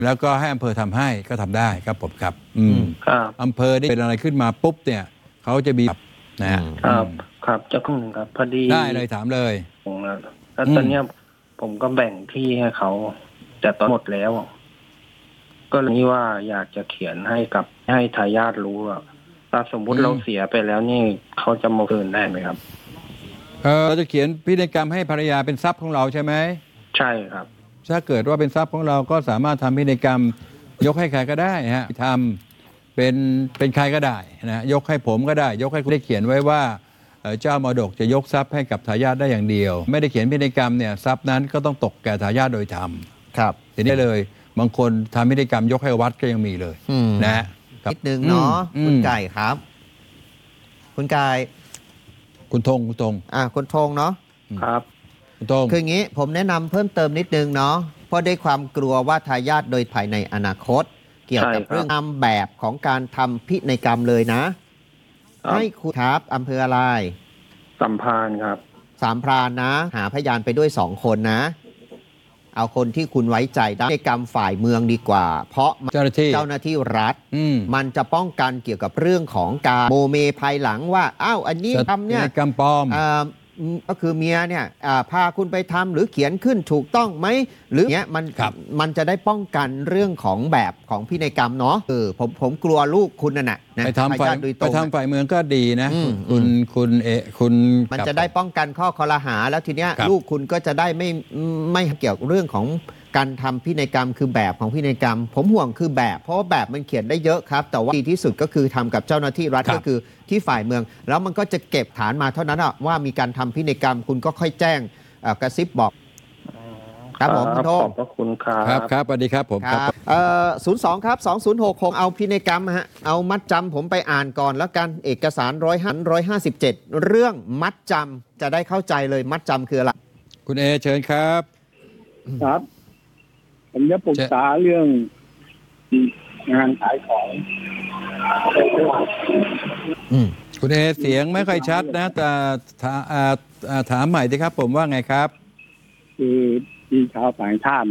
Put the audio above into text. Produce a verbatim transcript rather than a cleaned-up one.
แล้วก็ให้อำเภอทำให้ก็ทำได้ครับผมครับอืมครับอำเภอได้เป็นอะไรขึ้นมาปุ๊บเนี่ยเขาจะมีนะครับครับเจ้าของหนึ่งครับพอดีได้เลยถามเลยผมแล้วตอนเนี้ยผมก็แบ่งที่ให้เขาแต่ตอนหมดแล้ว ก็เลยนี่ว่าอยากจะเขียนให้กับให้ทายาทรู้ว่าถ้าสมมุติเราเสียไปแล้วนี่เขาจะมาคืนได้ไหมครับเออเราจะเขียนพินัยกรรมให้ภรรยาเป็นทรัพย์ของเราใช่ไหมใช่ครับถ้าเกิดว่าเป็นทรัพย์ของเราก็สามารถทำพินัยกรรมยกให้ใครก็ได้ฮะทำเป็นเป็นใครก็ได้นะยกให้ผมก็ได้ยกให้คุณได้เขียนไว้ว่าเจ้ามรดกจะยกทรัพย์ให้กับทายาทได้อย่างเดียวไม่ได้เขียนพินัยกรรมเนี่ยทรัพย์นั้นก็ต้องตกแก่ทายาทโดยธรรมครับทีนี้เลยบางคนทำพินัยกรรมยกให้วัดก็ยังมีเลยนะนิดนึงเนาะคุณไก่ครับคุณไก่คุณธงคุณธงอ่าคุณธงเนาะครับคุณธงคืออย่างนี้ผมแนะนำเพิ่มเติมนิดนึงเนาะเพราะด้วยความกลัวว่าทายาทโดยภายในอนาคตเกี่ยวกับเรื่องตามแบบของการทำพินัยกรรมเลยนะให้คุณครับอำเภออะไรสัมพันธ์ครับสามพรานนะหาพยานไปด้วยสองคนนะเอาคนที่คุณไว้ใจได้ในกรรมฝ่ายเมืองดีกว่าเพราะเจ้าหน้าที่เจ้าหน้าที่รัฐมันจะป้องกันเกี่ยวกับเรื่องของการโมเมภายหลังว่าอ้าวอันนี้ทำเนี่ยกรรมปลอมก็คือเมียเนี่ยพาคุณไปทำหรือเขียนขึ้นถูกต้องไหมหรือเนี้ยมันมันจะได้ป้องกันเรื่องของแบบของพินัยกรรมเนาะเออผมผมกลัวลูกคุณน่ะนะไปทำฝ่ายไปทำฝ่ายเมืองก็ดีนะคุณคุณเอคุณมันจะได้ป้องกันข้อคอรหาแล้วทีเนี้ยลูกคุณก็จะได้ไม่ไม่เกี่ยวกับเรื่องของการทำพินัยกรรมคือแบบของพินัยกรรมผมห่วงคือแบบเพราะว่าแบบมันเขียนได้เยอะครับแต่ว่าดีที่สุดก็คือทำกับเจ้าหน้าที่รัฐก็คือที่ฝ่ายเมืองแล้วมันก็จะเก็บฐานมาเท่านั้นว่ามีการทำพินัยกรรมคุณก็ค่อยแจ้งกระซิบบอกครับผมคุณโทษขอบพระคุณครับครับครับสวัสดีครับผมครับเอ่อศูนย์สองครับสองศูนย์หกหกเอาพินัยกรรมฮะเอามัดจำผมไปอ่านก่อนแล้วกันเอกสารร้อยห้าร้อยห้าสิบเจ็ดเรื่องมัดจำจะได้เข้าใจเลยมัดจำคืออะไรคุณเอเชิญครับครับผมจะปรึกษาเรื่องงานขายของคุณเอเสียงไม่ค่อยชัดนะแต่ถามใหม่ดีครับผมว่าไงครับคือมีชาวต่างชาติ